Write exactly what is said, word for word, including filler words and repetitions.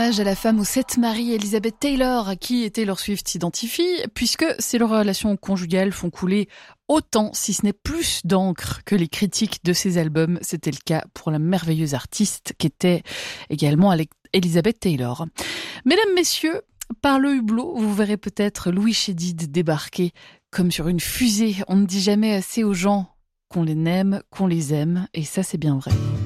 hommage à la femme aux sept maris, Elizabeth Taylor, qui Taylor Swift s'identifie, puisque ses relations conjugales font couler autant, si ce n'est plus d'encre que les critiques de ses albums. C'était le cas pour la merveilleuse artiste qu'était également Elizabeth Taylor. Mesdames, messieurs, par le hublot, vous verrez peut-être Louis Chédid débarquer comme sur une fusée. On ne dit jamais assez aux gens qu'on les aime, qu'on les aime, et ça c'est bien vrai.